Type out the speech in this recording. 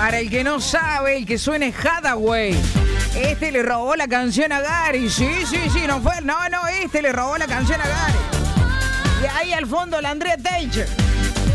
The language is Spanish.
Para el que no sabe, el que suene es Hathaway. Este le robó la canción a Gary. Sí, no, este le robó la canción a Gary. Y ahí al fondo la Andrea Teich.